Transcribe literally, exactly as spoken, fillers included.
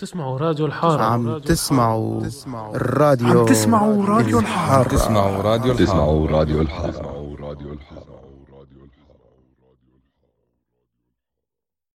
تسمعوا راديو الحارة. عم تسمعوا الراديو عم تسمعوا راديو الحارة. الحارة. تسمعوا راديو تسمعوا الحارة. راديو الحارة.